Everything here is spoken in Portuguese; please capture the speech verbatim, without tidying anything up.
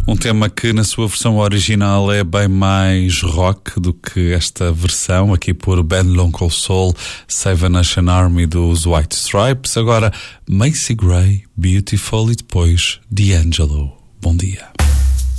Um tema que na sua versão original é bem mais rock do que esta versão, aqui por Ben L'Uncle Soul, Save a Nation Army dos White Stripes. Agora Macy Gray, Beautiful, e depois D'Angelo. Bom dia.